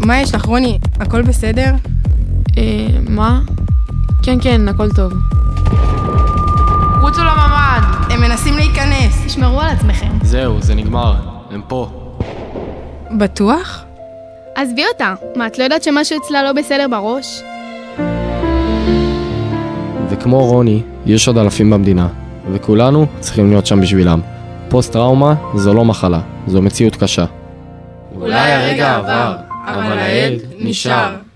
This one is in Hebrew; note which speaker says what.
Speaker 1: מה יש לך, רוני? הכל בסדר?
Speaker 2: מה? כן, הכל טוב. רוצו לממ"ד!
Speaker 1: הם מנסים להיכנס.
Speaker 3: תשמרו על עצמכם.
Speaker 4: זהו, זה נגמר. הם פה.
Speaker 1: בטוח?
Speaker 3: עזבי אותה. מה, את לא יודעת שמשהו אצלה לא בסדר בראש?
Speaker 4: וכמו רוני, יש עוד אלפים במדינה, וכולנו צריכים להיות שם בשבילם. פוסט-טראומה זו לא מחלה, זו מציאות קשה.
Speaker 5: אולי הרגע עבר, אבל העד נשאר.